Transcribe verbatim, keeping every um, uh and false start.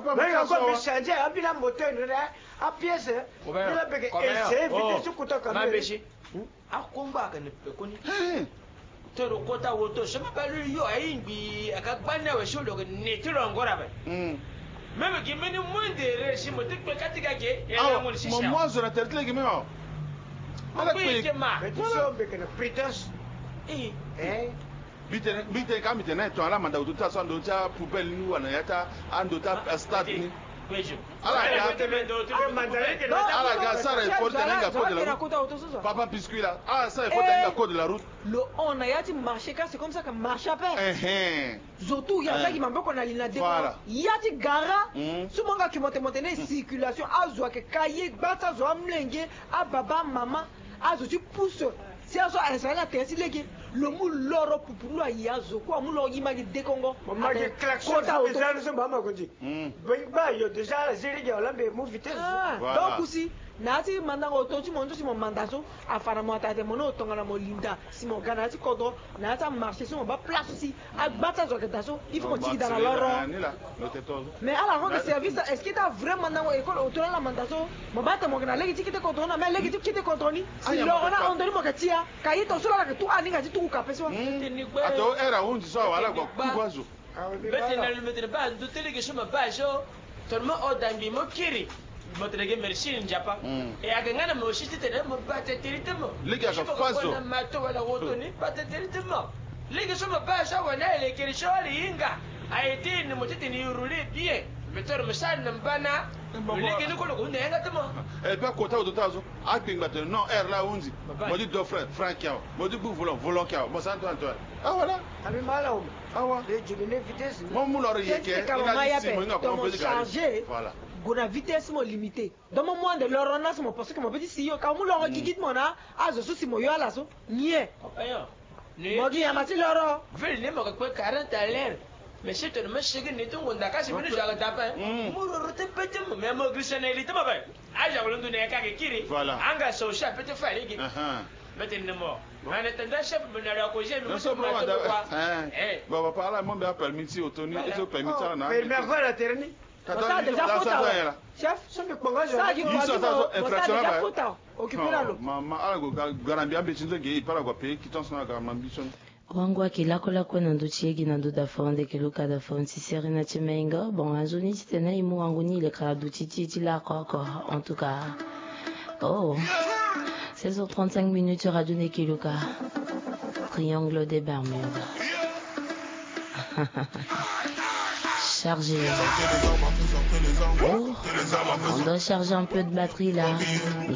papa mais on peut changer un peu la moteur à pièce il a besoin essayer vite sur côté comme ma béchi a combat que ne peut connaître te le quota auto je m'appelle yo aingi aka bana we sholo ne tiro ngora ba même qui mène moins de régime te peut katika ke et la mon si moi moi je la tête les gars ala que ma mais tu sais que le prétence eh eh bite bite kama tena to ala manda ututa so ndo cha poubelle ni wana yata ando ta stade ni bejo ala ya ga ala ga sara il faut tenir la code de la route papa biscuit là ah ça il faut tenir la code de la route le on a yati marché car c'est comme ça que marche à peine eh eh zoto ya ça qui m'a beaucoup na lina de yati gara sumonga ki monte monte na circulation azwa ke kaye bata zo amlenge ababa mama azo tu pousse si azo ensala tesi leki le mou loro pupulu ayazo kwa mou loro imagi dekongo maman qui klaxon ça bizarre ça maman qu'on dit bah yo déjà j'ai dit on l'a mais mou vitesse donc aussi nati manda auto tu monto si mon mandaso afana mo tata mo no tonga na mo linda si mon ganati kodo nata marcher sur ba place aussi agbata zo ketaso il faut qu'on tire dans la loro mais à la rond de service est-ce que tu as vraiment dans école auto la mandaso mo bata mo kana legi tikite kodo na mais legi tikite kodo ni si loro na ondori mo katia kayi to solo la tu ani ngati tu kapeso ato era undi so wala kwa kwazo beti na le mettre pas de télé sur ma page seulement au dangi mo kiri motrege merci njapa e agangana mo shiti tene mo bate tiritemo liga ka fazo na mato wala woto ni bate tiritemo liga so mo basha wala ile kirishori inga aiti ni motiti ni uruli bien metor msana mbana liga ni ko ko nenga temo e pa kota o tazo acting but non er la undi mo di do frère frank yao mo di bu volant volant yao mo santo antoine ah voilà abi mala o ah wa le jibine vitesse mo mu loro yeke ila si mo nga ko mo charger voilà gona vitesse mo limité dans mon moins de l'ordonnance mo parce que mon petit sio ka mu loro gigit mona azo so si mo yo ala so nie ayo mo gi amati loro vele ne mo ko quarante à l'heure mais c'est te me chege ne to ngonda ka si mo jaga tapa mo ro te pete mo me mo grisonelité ma ba aja wolo ndu ne ka ke kiri anga so sha pete fa ligi mete ne mo ana tanda chef benara ko je mi mo ma to kwa eh baba pala mo be permis si autoni et so permis ça na permis avoir la terni ça déjà faute chef ça me ponga ça qui faut déjà faute occuper là lo mama ala go garambia be chinzo ge ipara go pe kitonso na garamba ambition Wangwa kilako ko nando chiegi nando da fonde ke luka da fonti serena chimenga bon azuni tena imu wangu ni le kadu titi ti la koko en tout cas oh seize heures trente-cinq minutes sur Radio Nekiluka Triangle des Bermudes chargé oh on doit charger un peu de batterie là.